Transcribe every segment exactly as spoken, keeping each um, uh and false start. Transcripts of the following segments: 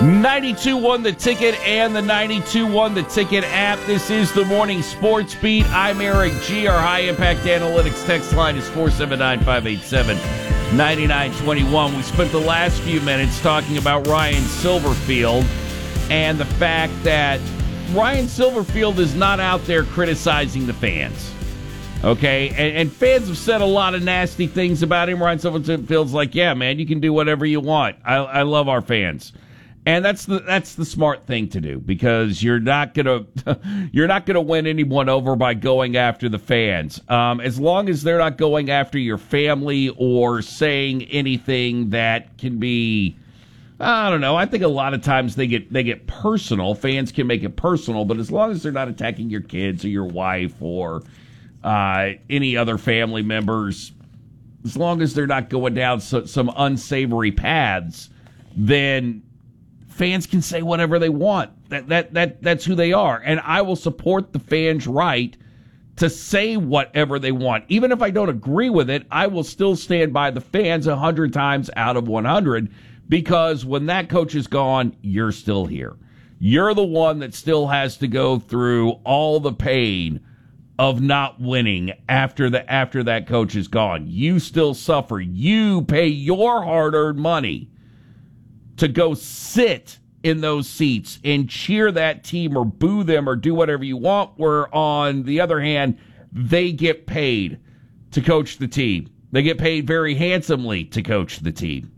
ninety-two one The Ticket and the ninety-two one The Ticket app. This is the Morning Sports Beat. I'm Eric G. Our high-impact analytics text line is four seven nine, five eight seven, nine nine two one. We spent the last few minutes talking about Ryan Silverfield and the fact that Ryan Silverfield is not out there criticizing the fans. Okay, and, and fans have said a lot of nasty things about him. Ryan Silverfield's like, yeah, man, you can do whatever you want. I, I love our fans. And that's the that's the smart thing to do, because you're not gonna you're not gonna win anyone over by going after the fans. Um, as long as they're not going after your family or saying anything that can be, I don't know. I think a lot of times they get they get personal. Fans can make it personal, but as long as they're not attacking your kids or your wife or uh, any other family members, as long as they're not going down so, some unsavory paths, then fans can say whatever they want. That that that that's who they are. And I will support the fans' right to say whatever they want. Even if I don't agree with it, I will still stand by the fans one hundred times out of one hundred, because when that coach is gone, you're still here. You're the one that still has to go through all the pain of not winning after the after that coach is gone. You still suffer. You pay your hard-earned money to go sit in those seats and cheer that team or boo them or do whatever you want, where on the other hand, they get paid to coach the team. They get paid very handsomely to coach the team.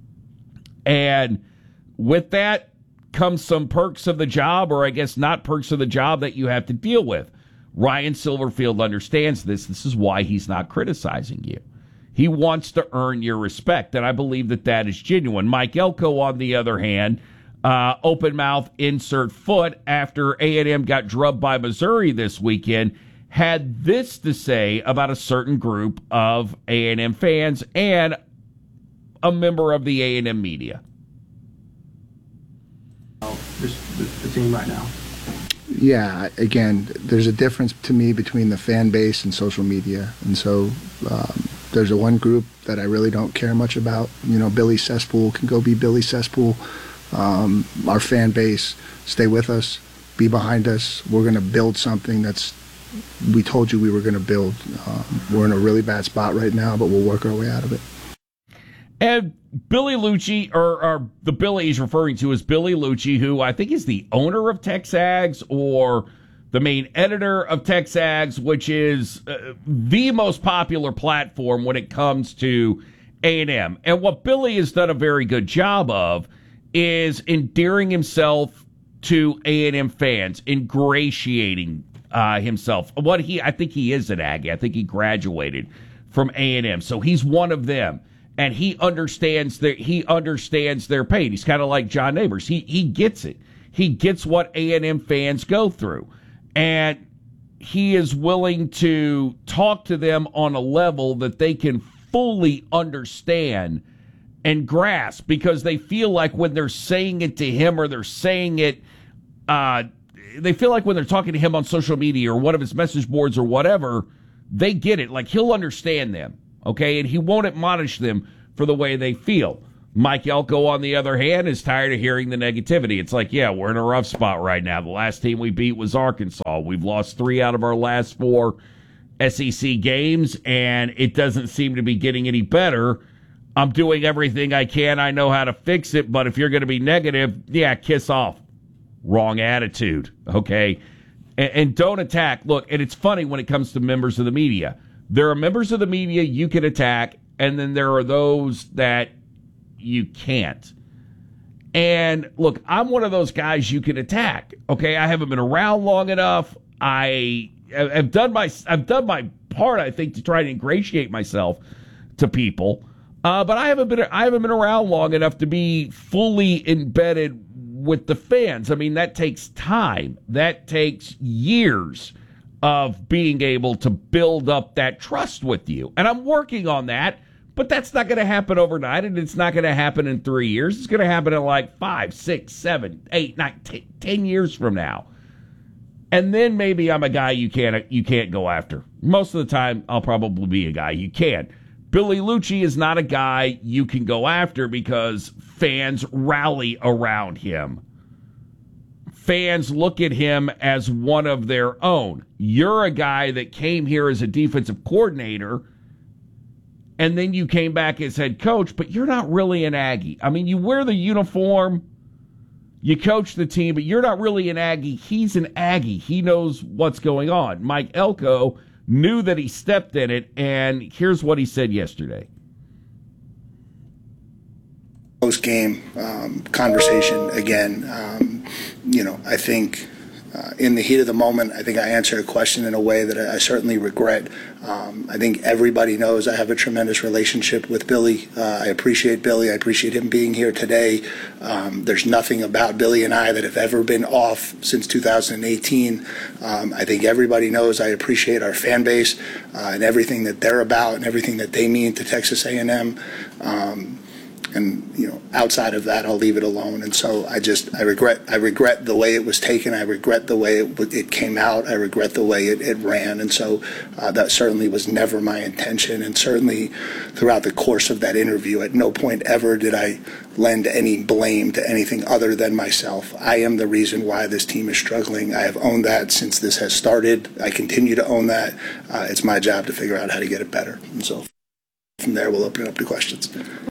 And with that comes some perks of the job, or I guess not perks of the job, that you have to deal with. Ryan Silverfield understands this. This is why he's not criticizing you. He wants to earn your respect, and I believe that that is genuine. Mike Elko, on the other hand, uh, open mouth, insert foot, after A and M got drubbed by Missouri this weekend, had this to say about a certain group of A and M fans and a member of the A and M media. This, the, the team right now. Yeah, again, there's a difference to me between the fan base and social media, and so um, there's a one group that I really don't care much about. You know, Billy Cesspool can go be Billy Cesspool. Um, our fan base, stay with us, be behind us. We're going to build something that's we told you we were going to build. Um, we're in a really bad spot right now, but we'll work our way out of it. And Billy Lucci, or, or the Billy he's referring to is Billy Lucci, who I think is the owner of TexAgs, or the main editor of TexAgs, which is uh, the most popular platform when it comes to A and M. And what Billy has done a very good job of is endearing himself to A and M fans, ingratiating uh, himself. What he, I think he is an Aggie. I think he graduated from A and M, so he's one of them. And he understands their he understands their pain. He's kind of like John Neighbors. He he gets it. He gets what A and M fans go through, and he is willing to talk to them on a level that they can fully understand and grasp, because they feel like when they're saying it to him, or they're saying it, uh, they feel like when they're talking to him on social media or one of his message boards or whatever, they get it. Like, he'll understand them. Okay, and he won't admonish them for the way they feel. Mike Elko, on the other hand, is tired of hearing the negativity. It's like, yeah, we're in a rough spot right now. The last team we beat was Arkansas. We've lost three out of our last four S E C games, and it doesn't seem to be getting any better. I'm doing everything I can. I know how to fix it, but if you're going to be negative, yeah, kiss off. Wrong attitude, okay? And, and don't attack. Look, and it's funny when it comes to members of the media. There are members of the media you can attack, and then there are those that you can't. And look, I'm one of those guys you can attack. Okay, I haven't been around long enough. I have done my I've done my part, I think, to try to ingratiate myself to people. Uh, but I haven't been I haven't been around long enough to be fully embedded with the fans. I mean, that takes time. That takes years of being able to build up that trust with you. And I'm working on that, but that's not going to happen overnight, and it's not going to happen in three years. It's going to happen in like five, six, seven, eight, nine, ten, ten years from now. And then maybe I'm a guy you can't you can't go after. Most of the time, I'll probably be a guy you can. Billy Lucci is not a guy you can go after because fans rally around him. Fans look at him as one of their own. You're a guy that came here as a defensive coordinator, and then you came back as head coach, but you're not really an Aggie. I mean, you wear the uniform, you coach the team, but you're not really an Aggie. He's an Aggie. He knows what's going on. Mike Elko knew that he stepped in it, and here's what he said yesterday. Post-game um, conversation again. Um, you know, I think uh, in the heat of the moment, I think I answered a question in a way that I, I certainly regret. Um, I think everybody knows I have a tremendous relationship with Billy. Uh, I appreciate Billy. I appreciate him being here today. Um, there's nothing about Billy and I that have ever been off since two thousand eighteen. Um, I think everybody knows I appreciate our fan base uh, and everything that they're about and everything that they mean to Texas A and M. Um, And, you know, outside of that, I'll leave it alone. And so I just, I regret, I regret the way it was taken. I regret the way it, it came out. I regret the way it, it ran. And so uh, that certainly was never my intention. And certainly throughout the course of that interview, at no point ever did I lend any blame to anything other than myself. I am the reason why this team is struggling. I have owned that since this has started. I continue to own that. Uh, it's my job to figure out how to get it better. And so from there, we'll open it up to questions.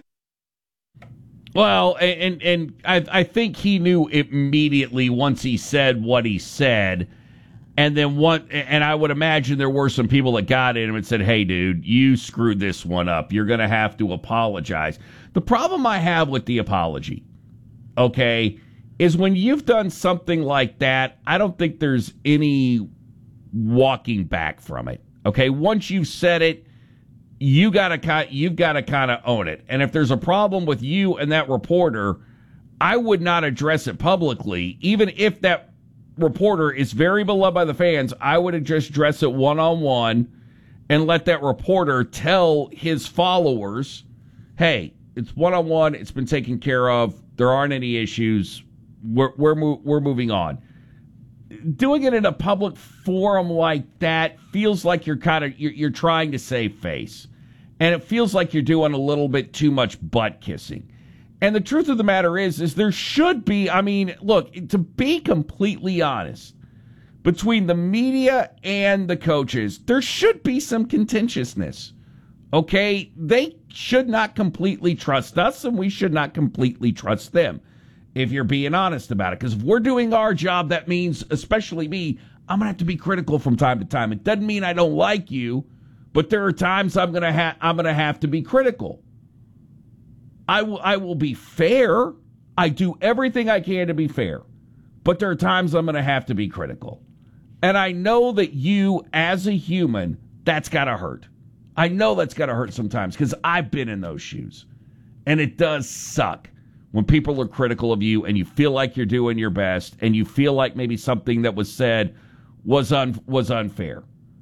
Well, and and I, I think he knew immediately once he said what he said, and then one, and I would imagine there were some people that got in him and said, "Hey, dude, you screwed this one up. You're going to have to apologize." The problem I have with the apology, okay, is when you've done something like that, I don't think there's any walking back from it. Okay, once you've said it, you gotta you've got to kind of own it. And if there's a problem with you and that reporter, I would not address it publicly. Even if that reporter is very beloved by the fans, I would just address it one-on-one and let that reporter tell his followers, hey, it's one-on-one, it's been taken care of, there aren't any issues, we're we're, mo- we're moving on. Doing it in a public forum like that feels like you're kind of you're, you're trying to save face, and it feels like you're doing a little bit too much butt kissing. And the truth of the matter is, is there should be. I mean, look, to be completely honest, between the media and the coaches, there should be some contentiousness. Okay, they should not completely trust us, and we should not completely trust them. If you're being honest about it. Because if we're doing our job, that means, especially me, I'm going to have to be critical from time to time. It doesn't mean I don't like you, but there are times I'm going to ha- I'm going to have to be critical. I will I will be fair. I do everything I can to be fair. But there are times I'm going to have to be critical. And I know that you, as a human, that's got to hurt. I know that's got to hurt sometimes because I've been in those shoes. And it does suck when people are critical of you and you feel like you're doing your best and you feel like maybe something that was said was un, was unfair.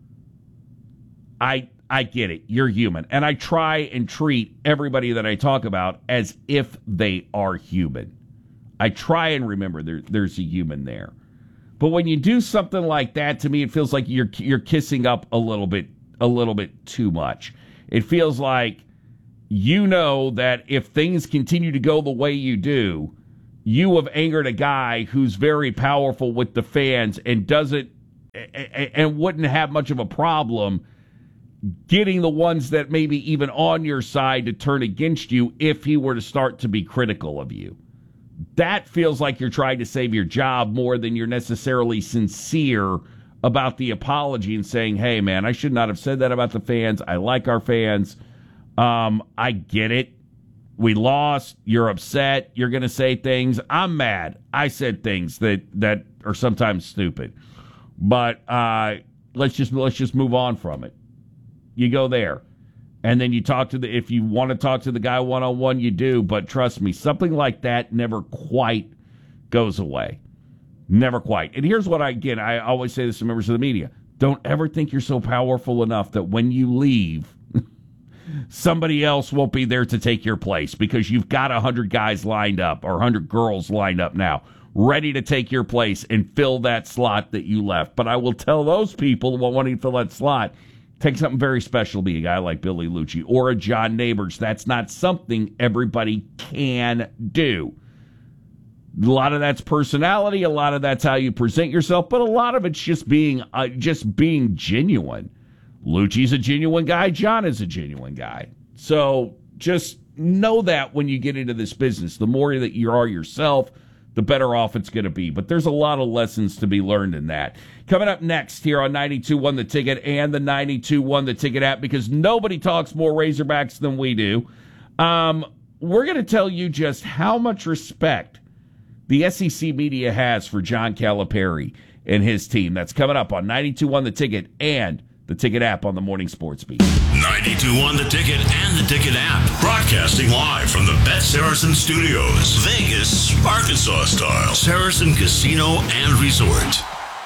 I I get it. You're human. And I try and treat everybody that I talk about as if they are human. I try and remember there, there's a human there. But when you do something like that, to me, it feels like you're you're kissing up a little bit a little bit too much. It feels like you know that if things continue to go the way you do, you have angered a guy who's very powerful with the fans and doesn't and wouldn't have much of a problem getting the ones that maybe even on your side to turn against you if he were to start to be critical of you. That feels like you're trying to save your job more than you're necessarily sincere about the apology and saying, hey, man, I should not have said that about the fans. I like our fans. Um, I get it. We lost. You're upset. You're going to say things. I'm mad. I said things that, that are sometimes stupid. But uh, let's just let's just move on from it. You go there. And then you talk to the, if you want to talk to the guy one-on-one, you do. But trust me, something like that never quite goes away. Never quite. And here's what I, again, I always say this to members of the media. Don't ever think you're so powerful enough that when you leave, somebody else won't be there to take your place because you've got one hundred guys lined up or one hundred girls lined up now, ready to take your place and fill that slot that you left. But I will tell those people wanting to fill that slot, Takes something very special to be a guy like Billy Lucci or a John Neighbors. That's not something everybody can do. A lot of that's personality. A lot of that's how you present yourself. But a lot of it's just being uh, just being genuine. Lucci's a genuine guy. John is a genuine guy. So just know that when you get into this business, the more that you are yourself, the better off it's going to be. But there's a lot of lessons to be learned in that. Coming up next here on ninety-two point one The Ticket and the ninety-two point one The Ticket app, because nobody talks more Razorbacks than we do, um, we're going to tell you just how much respect the S E C media has for John Calipari and his team. That's coming up on ninety-two point one The Ticket and the Ticket app on the Morning Sports Beat. ninety-two point one The Ticket and the Ticket app. Broadcasting live from the Bet Saracen Studios. Vegas, Arkansas style. Saracen Casino and Resort.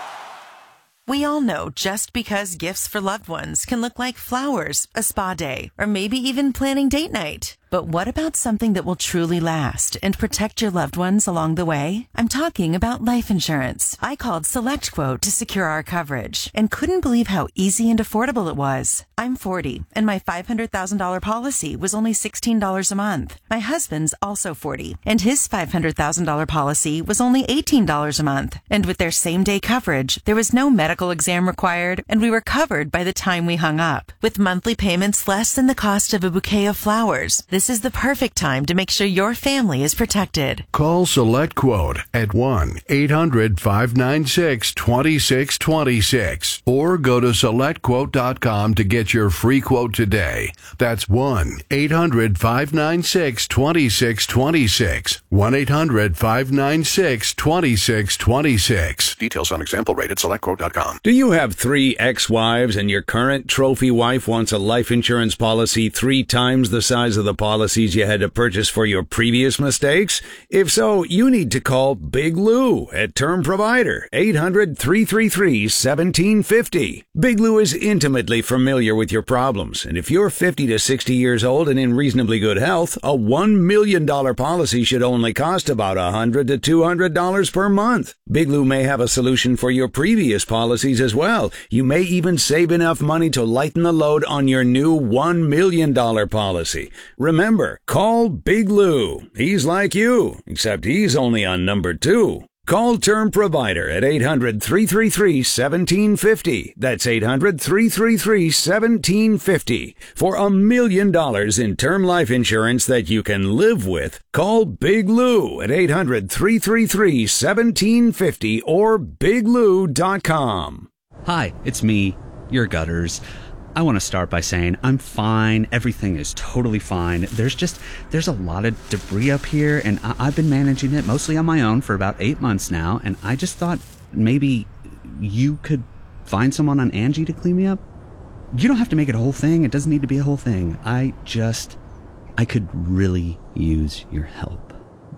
We all know just because gifts for loved ones can look like flowers, a spa day, or maybe even planning date night. But what about something that will truly last and protect your loved ones along the way? I'm talking about life insurance. I called SelectQuote to secure our coverage and couldn't believe how easy and affordable it was. I'm forty, and my five hundred thousand dollars policy was only sixteen dollars a month. My husband's also forty, and his five hundred thousand dollars policy was only eighteen dollars a month. And with their same-day coverage, there was no medical exam required, and we were covered by the time we hung up. With monthly payments less than the cost of a bouquet of flowers, this is the perfect time to make sure your family is protected. Call SelectQuote at one eight hundred five nine six two six two six or go to select quote dot com to get your free quote today. That's one eight hundred five nine six two six two six. one eight hundred five nine six two six two six. Details on example rate at select quote dot com. Do you have three ex-wives and your current trophy wife wants a life insurance policy three times the size of the policies you had to purchase for your previous mistakes? If so, you need to call Big Lou at Term Provider, eight hundred three three three one seven five zero. Big Lou is intimately familiar with your problems, and if you're fifty to sixty years old and in reasonably good health, a one million dollars policy should only cost about one hundred to two hundred dollars per month. Big Lou may have a solution for your previous policies as well. You may even save enough money to lighten the load on your new one million dollars policy. Remember, call Big Lou. He's like you, except he's only on number two. Call Term Provider at eight hundred three three three one seven five zero. That's eight hundred three three three one seven five zero. For a million dollars in term life insurance that you can live with, call Big Lou at eight hundred three three three one seven five zero or big lou dot com. Hi, it's me, your Gutters. I want to start by saying I'm fine. Everything is totally fine. There's just, there's a lot of debris up here, and I- I've been managing it mostly on my own for about eight months now, and I just thought maybe you could find someone on Angie to clean me up. You don't have to make it a whole thing. It doesn't need to be a whole thing. I just, I could really use your help.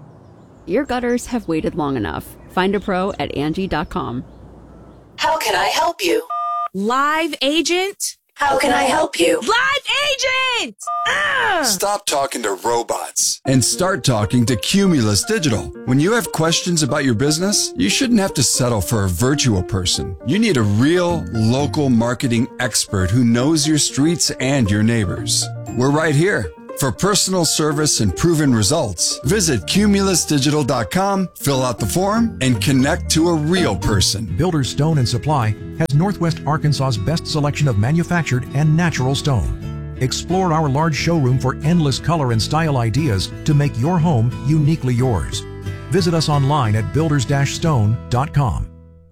Your gutters have waited long enough. Find a pro at Angie dot com. How can I help you? Live agent? How can I help you? Live agent! Ugh! Stop talking to robots and start talking to Cumulus Digital. When you have questions about your business, you shouldn't have to settle for a virtual person. You need a real local marketing expert who knows your streets and your neighbors. We're right here. For personal service and proven results, visit cumulus digital dot com, fill out the form, and connect to a real person. Builders Stone and Supply has Northwest Arkansas's best selection of manufactured and natural stone. Explore our large showroom for endless color and style ideas to make your home uniquely yours. Visit us online at builders stone dot com.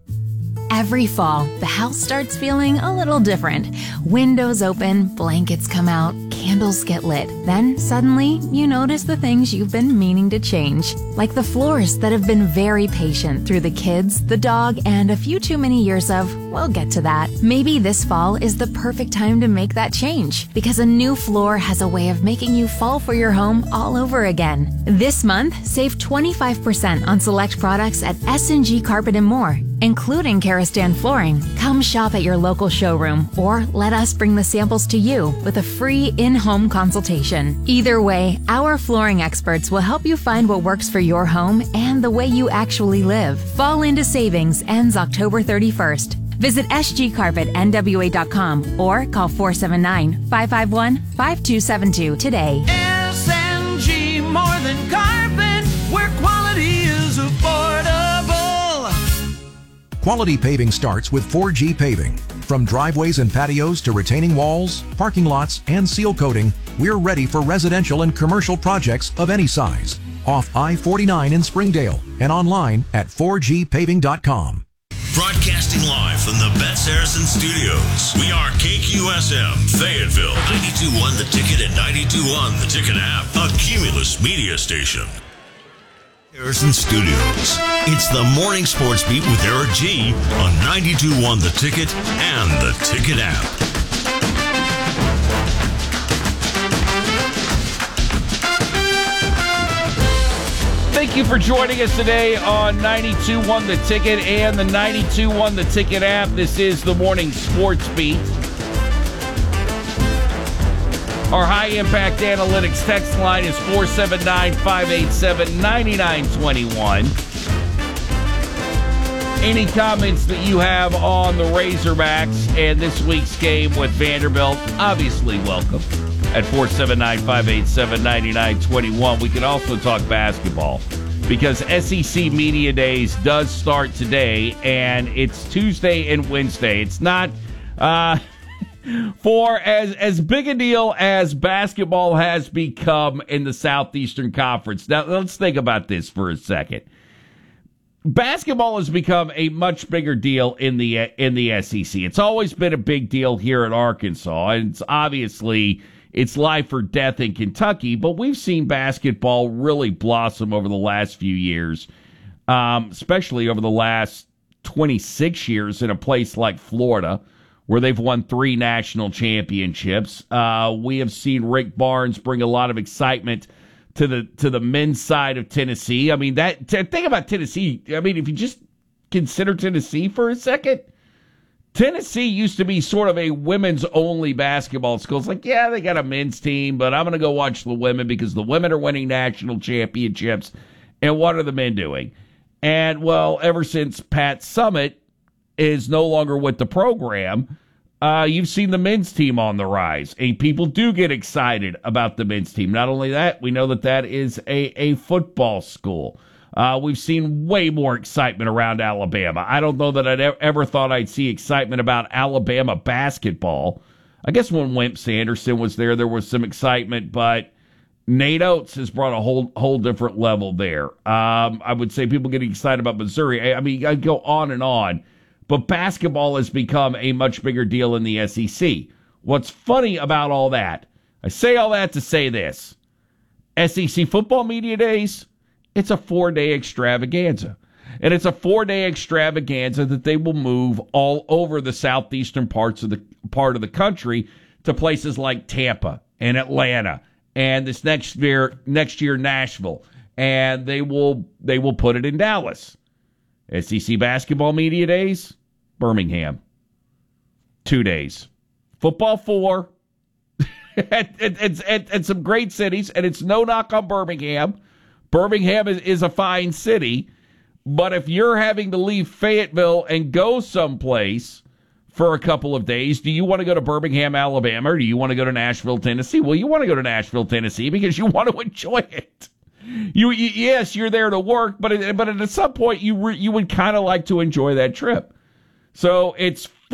Every fall, the house starts feeling a little different. Windows open, blankets come out, candles get lit. Then, suddenly, you notice the things you've been meaning to change. Like the floors that have been very patient through the kids, the dog, and a few too many years of, we'll get to that. Maybe this fall is the perfect time to make that change, because a new floor has a way of making you fall for your home all over again. This month, save twenty-five percent on select products at S and G Carpet and More, including Karastan flooring. Come shop at your local showroom or let us bring the samples to you with a free in-home consultation. Either way, our flooring experts will help you find what works for your home and the way you actually live. Fall into savings ends October thirty-first. Visit s g carpet n w a dot com or call four seven nine, five five one, five two seven two today. S M G, more than carpet, where quality is affordable. Quality paving starts with four G Paving. From driveways and patios to retaining walls, parking lots, and seal coating, we're ready for residential and commercial projects of any size. Off I forty-nine in Springdale and online at four g paving dot com. Broadcasting live from the Bet Saracen Studios. We are K Q S M, Fayetteville, ninety-two point one The Ticket and ninety-two point one The Ticket app, a Cumulus media station. Saracen Studios. It's the Morning Sports Beat with Eric G on ninety-two point one The Ticket and The Ticket app. Thank you for joining us today on ninety-two point one The Ticket and the ninety-two point one The Ticket app. This is the Morning Sports Beat. Our high-impact analytics text line is four seven nine, five eight seven, nine nine two one. Any comments that you have on the Razorbacks and this week's game with Vanderbilt, obviously welcome at four seven nine, five eight seven, nine nine two one. We can also talk basketball because S E C Media Days does start today, and it's Tuesday and Wednesday. It's not... Uh, For as as big a deal as basketball has become in the Southeastern Conference. Now, let's think about this for a second. Basketball has become a much bigger deal in the in the S E C. It's always been a big deal here in Arkansas, and it's obviously it's life or death in Kentucky. But we've seen basketball really blossom over the last few years, um, especially over the last twenty-six years in a place like Florida, where they've won three national championships. Uh, we have seen Rick Barnes bring a lot of excitement to the to the men's side of Tennessee. I mean, that t- think about Tennessee. I mean, if you just consider Tennessee for a second, Tennessee used to be sort of a women's-only basketball school. It's like, yeah, they got a men's team, but I'm going to go watch the women because the women are winning national championships. And what are the men doing? And, well, ever since Pat Summitt is no longer with the program, uh, you've seen the men's team on the rise. And people do get excited about the men's team. Not only that, we know that that is a, a football school. Uh, we've seen way more excitement around Alabama. I don't know that I'd ever thought I'd see excitement about Alabama basketball. I guess when Wimp Sanderson was there, there was some excitement, but Nate Oates has brought a whole whole different level there. Um, I would say people getting excited about Missouri. I, I mean, I go on and on. But basketball has become a much bigger deal in the S E C. What's funny about all that, I say all that to say this. S E C Football Media Days, it's a four-day extravaganza. And it's a four-day extravaganza that they will move all over the southeastern parts of the part of the country to places like Tampa and Atlanta and this next year next year Nashville. And they will they will put it in Dallas. S E C Basketball Media Days, Birmingham. Two days. Football four. It's at, at some great cities, and it's no knock on Birmingham. Birmingham is, is a fine city, but if you're having to leave Fayetteville and go someplace for a couple of days, do you want to go to Birmingham, Alabama, or do you want to go to Nashville, Tennessee? Well, you want to go to Nashville, Tennessee because you want to enjoy it. You, you yes, you're there to work, but but at some point you re, you would kind of like to enjoy that trip. So it's